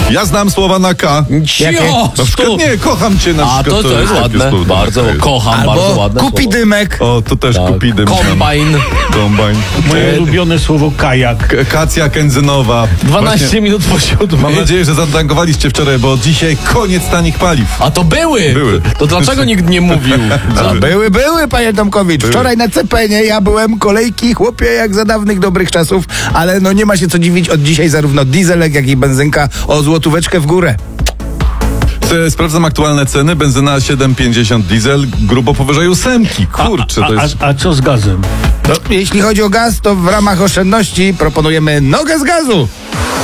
Ja znam słowa na K. Cio! Na przykład nie, kocham cię na A przykład. to jest ładne. słowo. Bardzo, kocham, bardzo Albo ładne kupidymek. O, to też kupidym. Kombajn. Kombajn. Moje ulubione słowo kajak. Kacja Kędzynowa. 12 Właśnie, minut po 7. mam nadzieję, że zatankowaliście wczoraj, bo dzisiaj koniec tanich paliw. A to były! Były. To dlaczego nikt nie mówił? Były, panie Tomkowicz. Wczoraj na Cepenie ja byłem, kolejki, chłopie, jak za dawnych dobrych czasów, ale no nie ma się co dziwić, od dzisiaj zarówno dieselek, jak i benzynka o złotóweczkę w górę. Sprawdzam aktualne ceny. Benzyna 7,50 diesel, grubo powyżej 8. Kurczę, to jest... A co z gazem? No, jeśli chodzi o gaz, to w ramach oszczędności proponujemy nogę z gazu.